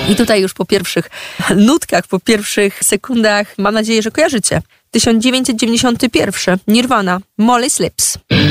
I tutaj już po pierwszych nutkach, po pierwszych sekundach mam nadzieję, że kojarzycie. 1991. Nirvana. Molly's Lips.